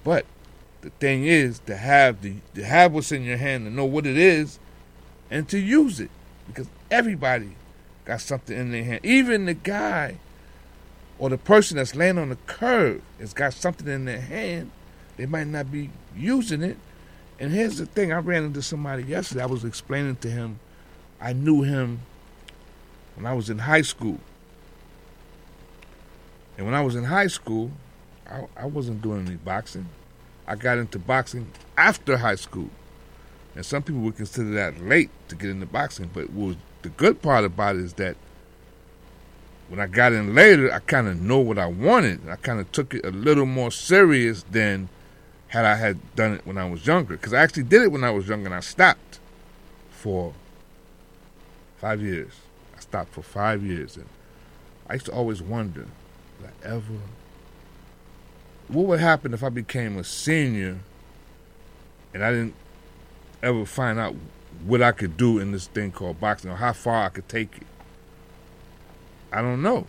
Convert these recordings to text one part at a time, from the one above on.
But the thing is to have what's in your hand, to know what it is, and to use it, because everybody got something in their hand. Even the guy or the person that's laying on the curb has got something in their hand. They might not be using it. And here's the thing: I ran into somebody yesterday. I was explaining to him. I knew him when I was in high school. And when I was in high school, I wasn't doing any boxing. I got into boxing after high school. And some people would consider that late to get into boxing. But the good part about it is that when I got in later, I kind of know what I wanted. I kind of took it a little more serious than had I had done it when I was younger. Because I actually did it when I was younger, and I stopped for 5 years. I stopped for 5 years. And I used to always wonder, what would happen if I became a senior and I didn't ever find out what I could do in this thing called boxing, or how far I could take it? I don't know.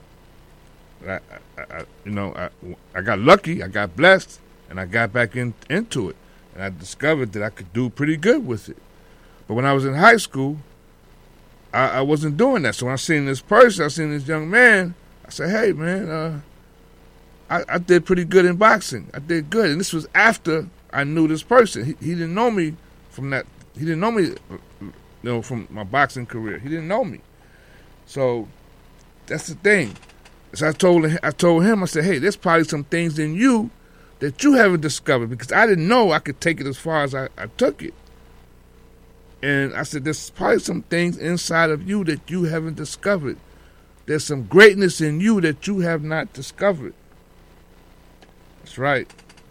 I got lucky, I got blessed, and I got back into it. And I discovered that I could do pretty good with it. But when I was in high school, I wasn't doing that. So when I seen this person, I seen this young man, I said, hey, man, I did pretty good in boxing. I did good. And this was after I knew this person. He didn't know me from that. He didn't know me, from my boxing career. He didn't know me. So that's the thing. So I told him, I said, hey, there's probably some things in you that you haven't discovered, because I didn't know I could take it as far as I took it. And I said, there's probably some things inside of you that you haven't discovered. There's some greatness in you that you have not discovered. That's right.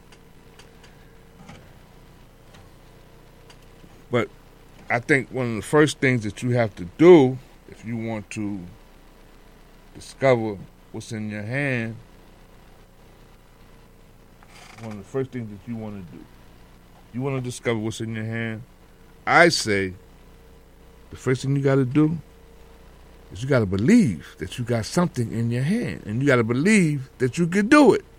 But I think one of the first things that you have to do if you want to discover what's in your hand, one of the first things that you want to do, you want to discover what's in your hand, I say the first thing you got to do is you got to believe that you got something in your hand, and you got to believe that you can do it.